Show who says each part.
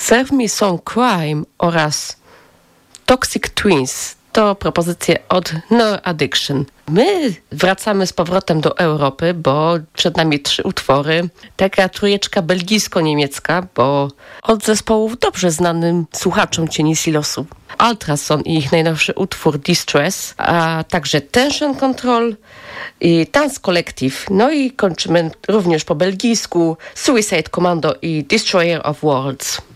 Speaker 1: Serve Me Some Crime oraz Toxic Twins to propozycje od No Addiction. My wracamy z powrotem do Europy, bo przed nami 3 utwory. Taka trójeczka belgijsko-niemiecka, bo od zespołów dobrze znanym słuchaczom Cieni Silosu. Ultrason i ich najnowszy utwór Distress, a także Tension Control i Dance Collective. No i kończymy również po belgijsku Suicide Commando i Destroyer of Worlds.